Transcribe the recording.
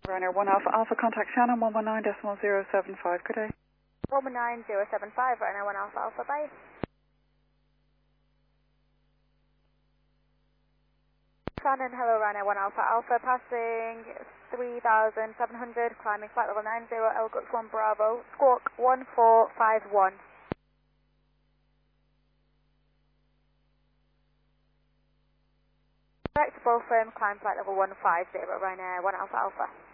Ryanair 1 Alpha Alpha, contact Shannon 119.075, good day. 119.075, Ryanair 1 Alpha Alpha, bye. Shannon, hello, Ryanair 1 Alpha Alpha, passing 3,700, climbing flight level 90, Elgux 1 Bravo, squawk 1451. Direct to Bullfirm, climb flight level 150, Ryanair 1 Alpha Alpha.